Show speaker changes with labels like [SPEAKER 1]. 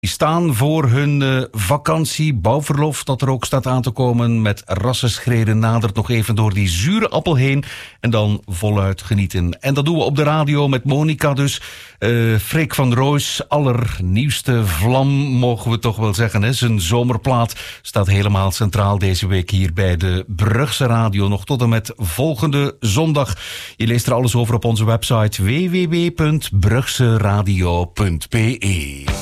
[SPEAKER 1] Die staan voor hun vakantie, bouwverlof dat er ook staat aan te komen. Met rassenschreden nadert nog even door die zure appel heen. En dan voluit genieten. En dat doen we op de radio met Monica dus. Freek van Rooijs, allernieuwste vlam mogen we toch wel zeggen. Hè? Zijn zomerplaat staat helemaal centraal deze week hier bij de Brugse Radio. Nog tot en met volgende zondag. Je leest er alles over op onze website www.brugseradio.be.